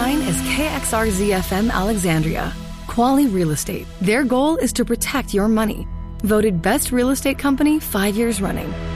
sign is KXRZFM Alexandria. Quali Real Estate. Their goal is to protect your money. Voted Best Real Estate Company 5 years running.